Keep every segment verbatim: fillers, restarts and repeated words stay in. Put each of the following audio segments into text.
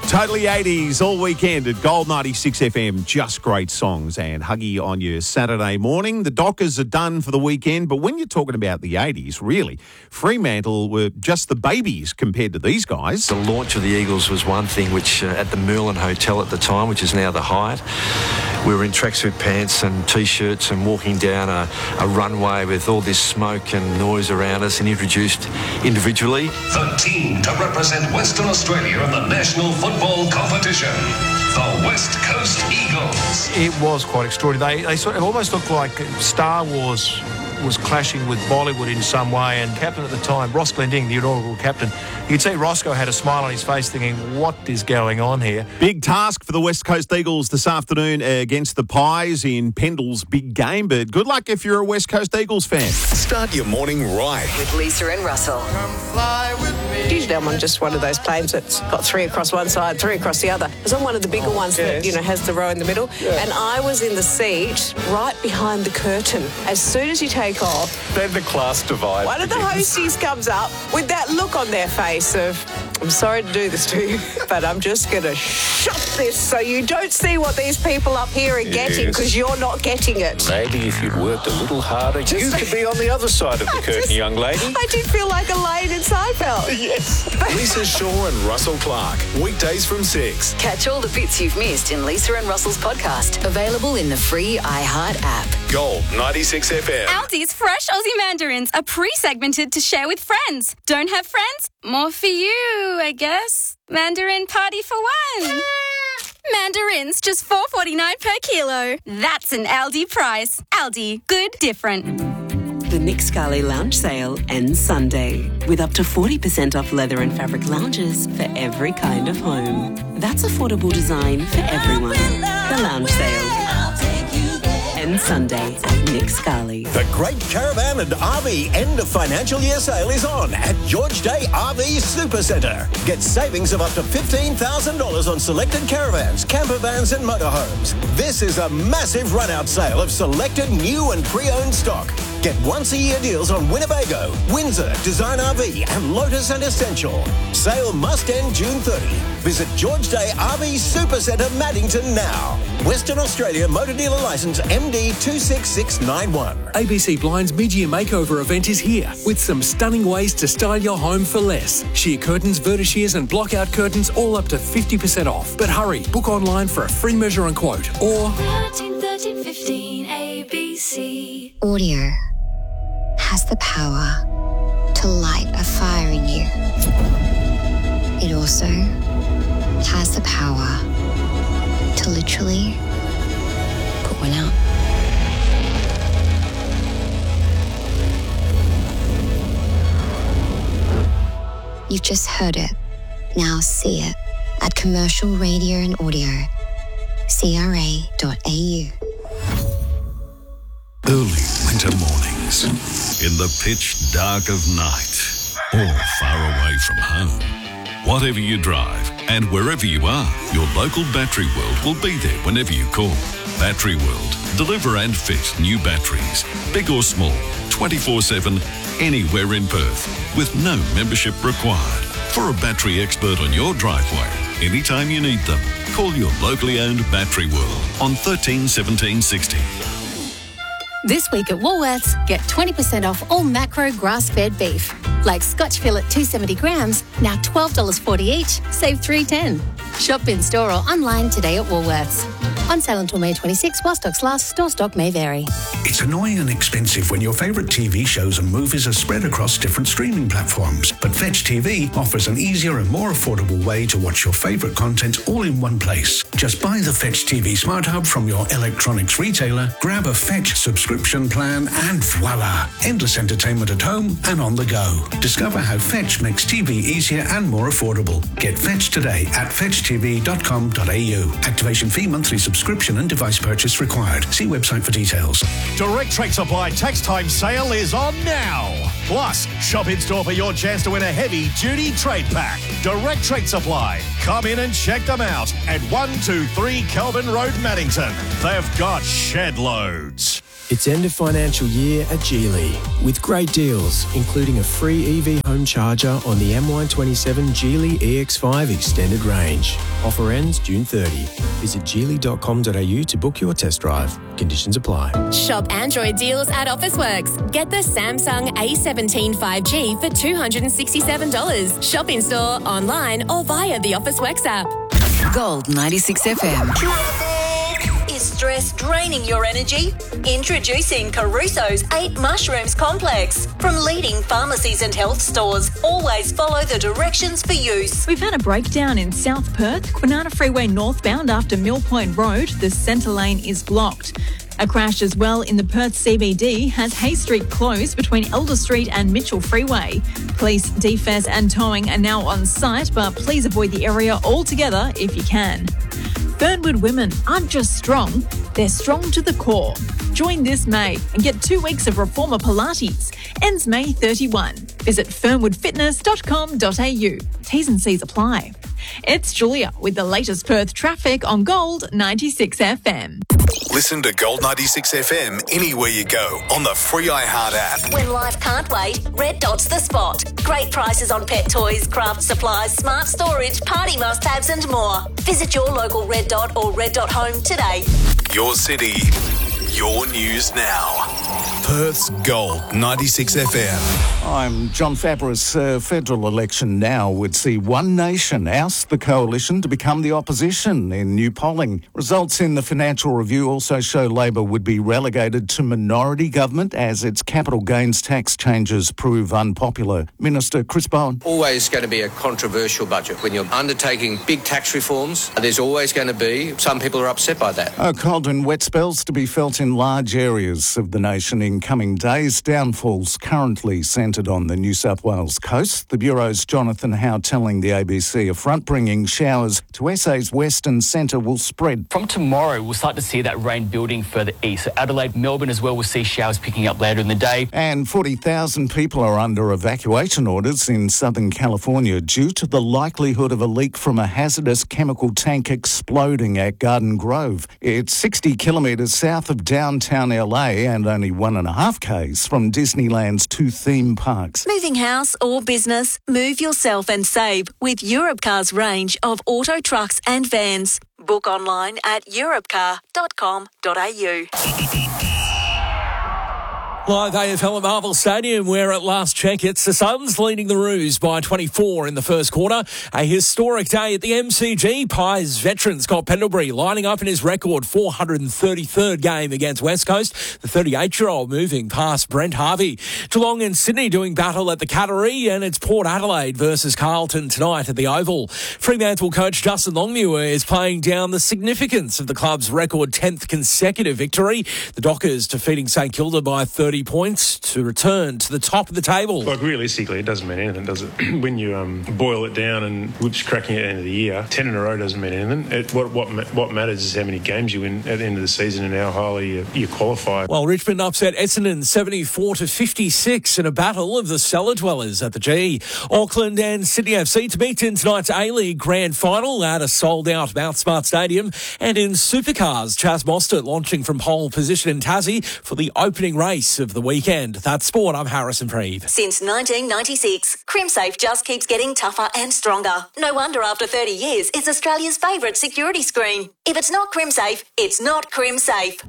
Totally eighties all weekend at Gold ninety-six F M. Just great songs and Huggy on your Saturday morning. The Dockers are done for the weekend, but when you're talking about the eighties, really, Fremantle were just the babies compared to these guys. The launch of the Eagles was one thing, which uh, at the Merlin Hotel at the time, which is now the Hyatt, we were in tracksuit pants and T-shirts and walking down a, a runway with all this smoke and noise around us and introduced individually. The team to represent Western Australia in the National Football Competition, the West Coast Eagles. It was quite extraordinary. They, they sort of, it almost looked like Star Wars was clashing with Bollywood in some way, and captain at the time, Ross Glendinning, the inaugural captain, you'd see Roscoe had a smile on his face thinking, what is going on here? Big task for the West Coast Eagles this afternoon against the Pies in Pendle's big game, but good luck if you're a West Coast Eagles fan. Start your morning right with Lisa and Russell. Come fly with me. Usually I'm on just one of those planes that's got three across one side, three across the other. I was on one of the bigger oh, ones yes. that, you know, has the row in the middle, yeah. and I was in the seat right behind the curtain. As soon as you take off, then the class divide. One of the hosties comes up with that look on their face of, I'm sorry to do this to you, but I'm just going to shut this so you don't see what these people up here are getting, because yes. you're not getting it. Maybe if you'd worked a little harder, just, you could be on the other side of the curtain, just, young lady. I did feel like Elaine in Seinfeld. Yes. Lisa Shaw and Russell Clark, weekdays from six. Catch all the bits you've missed in Lisa and Russell's podcast, available in the free iHeart app. Gold ninety-six F M. Aldi's fresh Aussie mandarins are pre-segmented to share with friends. Don't have friends? More for you, I guess. Mandarin party for one. Mandarins, just four dollars forty-nine per kilo. That's an Aldi price. Aldi, good, different. The Nick Scali Lounge Sale ends Sunday with up to forty percent off leather and fabric lounges for every kind of home. That's affordable design for everyone. The Lounge Sale ends Sunday at Nick Scali. The Great Caravan and R V End of Financial Year Sale is on at George Day R V Supercentre. Get savings of up to fifteen thousand dollars on selected caravans, camper vans and motorhomes. This is a massive run-out sale of selected new and pre-owned stock. Get once-a-year deals on Winnebago, Windsor, Design R V and Lotus and Essential. Sale must end June thirtieth. Visit George Day R V Supercentre Maddington now. Western Australia Motor Dealer Licence M D two six six nine one. A B C Blind's mid-year makeover event is here with some stunning ways to style your home for less. Sheer curtains, vertishears and block-out curtains all up to fifty percent off. But hurry, book online for a free measure and quote or... thirteen thirteen fifteen A B C. Audio has the power to light a fire in you. It also has the power to literally put one out. You've just heard it. Now see it at Commercial Radio and Audio, C R A dot A U. Early winter mornings, in the pitch dark of night, or far away from home. Whatever you drive and wherever you are, your local Battery World will be there whenever you call. Battery World. Deliver and fit new batteries, big or small, twenty-four seven, anywhere in Perth, with no membership required. For a battery expert on your driveway, anytime you need them, call your locally owned Battery World on thirteen seventeen sixty. This week at Woolworths, get twenty percent off all macro grass-fed beef. Like Scotch fillet two hundred seventy grams, now twelve dollars forty each, save three dollars ten. Shop in store or online today at Woolworths. On sale until May twenty-sixth, while stocks last, store stock may vary. It's annoying and expensive when your favourite T V shows and movies are spread across different streaming platforms. But Fetch T V offers an easier and more affordable way to watch your favourite content all in one place. Just buy the Fetch T V Smart Hub from your electronics retailer, grab a Fetch subscription plan and voila! Endless entertainment at home and on the go. Discover how Fetch makes T V easier and more affordable. Get Fetch today at fetch t v dot com dot a u. Activation fee, monthly subscription and device purchase required. See website for details. Direct Trade Supply Tax Time Sale is on now. Plus, shop in store for your chance to win a heavy duty trade pack. Direct Trade Supply. Come in and check them out at one two three Kelvin Road, Maddington. They've got shed loads. It's end of financial year at Geely with great deals, including a free E V home charger on the M Y twenty-seven Geely E X five extended range. Offer ends June thirtieth. Visit geely dot com dot a u to book your test drive. Conditions apply. Shop Android deals at Officeworks. Get the Samsung A seventeen five G for two hundred sixty-seven dollars. Shop in store, online or via the Officeworks app. Gold ninety-six F M. Is stress draining your energy? Introducing Caruso's eight Mushrooms Complex. From leading pharmacies and health stores, always follow the directions for use. We've had a breakdown in South Perth, Kwinana Freeway northbound after Mill Point Road. The centre lane is blocked. A crash as well in the Perth C B D has Hay Street closed between Elder Street and Mitchell Freeway. Police, D F E S and towing are now on site, but please avoid the area altogether if you can. Fernwood women aren't just strong, they're strong to the core. Join this May and get two weeks of Reformer Pilates. Ends May thirty-first. Visit fernwood fitness dot com dot a u. T's and C's apply. It's Julia with the latest Perth traffic on Gold ninety-six F M. Listen to Gold ninety-six F M anywhere you go on the free iHeart app. When life can't wait, Red Dot's the spot. Great prices on pet toys, craft supplies, smart storage, party must-haves and more. Visit your local Red Dot or Red Dot Home today. Your city, your news now. Perth's Gold ninety-six F M. I'm John Fabris. A federal election now would see One Nation oust the coalition to become the opposition in new polling. Results in the Financial Review also show Labor would be relegated to minority government as its capital gains tax changes prove unpopular. Minister Chris Bowen. Always going to be a controversial budget. When you're undertaking big tax reforms, there's always going to be some people are upset by that. Oh, cold and wet spells to be felt in large areas of the nation in coming days. Downfalls currently centred on the New South Wales coast. The Bureau's Jonathan Howe telling the A B C a front-bringing showers to S A's west and centre will spread. From tomorrow, we'll start to see that rain building further east. So Adelaide, Melbourne as well, we'll see showers picking up later in the day. And forty thousand people are under evacuation orders in Southern California due to the likelihood of a leak from a hazardous chemical tank exploding at Garden Grove. It's sixty kilometres south of downtown L A and only one and a half k's from Disneyland's two theme parks. Moving house or business, move yourself and save with Europcar's range of auto trucks and vans. Book online at europcar dot com dot a u. Live A F L at Marvel Stadium, where at last check it's the Suns leading the Roos by twenty-four in the first quarter. A historic day at the M C G. Pies veteran Scott Pendlebury lining up in his record four hundred thirty-third game against West Coast. The thirty-eight-year-old moving past Brent Harvey. Geelong and Sydney doing battle at the Cattery, and it's Port Adelaide versus Carlton tonight at the Oval. Fremantle coach Justin Longmuir is playing down the significance of the club's record tenth consecutive victory. The Dockers defeating St Kilda by thirty points to return to the top of the table. Like, realistically, it doesn't mean anything, does it? When you um, boil it down and whips cracking at the end of the year, ten in a row doesn't mean anything. It, what, what what matters is how many games you win at the end of the season and how highly you, you qualify. Well, Richmond upset Essendon seventy-four to fifty-six in a battle of the cellar dwellers at the G. Auckland and Sydney F C to meet in tonight's A-League Grand Final at a sold-out Mount Smart Stadium. And in Supercars, Chas Mostert launching from pole position in Tassie for the opening race of the weekend. That's sport. I'm Harrison Preeve. Since nineteen ninety-six, CrimSafe just keeps getting tougher and stronger. No wonder after thirty years, it's Australia's favourite security screen. If it's not CrimSafe, it's not CrimSafe.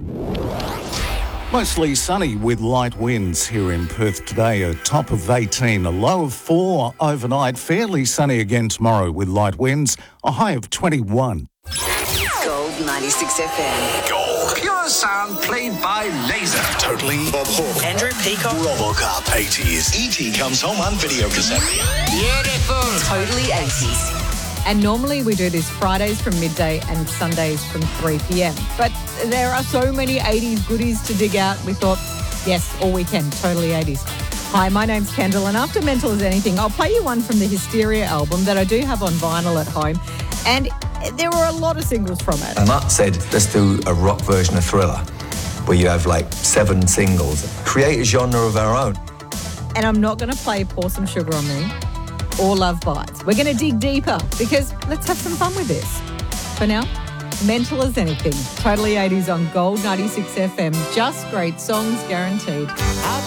Mostly sunny with light winds here in Perth today, a top of eighteen, a low of four overnight. Fairly sunny again tomorrow with light winds, a high of twenty-one. Gold ninety-six F M. Gold. Pure sound played by laser. Totally Bob Hawke. Andrew Peacock. Robocop. eighties. E T comes home on video cassette. Beautiful. Totally eighties. And normally we do this Fridays from midday and Sundays from three p.m. But there are so many eighties goodies to dig out. We thought, yes, all weekend, totally eighties. Hi, my name's Kendall, and after Mental as Anything, I'll play you one from the Hysteria album that I do have on vinyl at home. And there were a lot of singles from it. And Matt said, let's do a rock version of Thriller, where you have like seven singles. Create a genre of our own. And I'm not going to play Pour Some Sugar on Me or Love Bites. We're going to dig deeper because let's have some fun with this. For now, mental as anything. Totally eighties on Gold ninety-six F M. Just great songs guaranteed.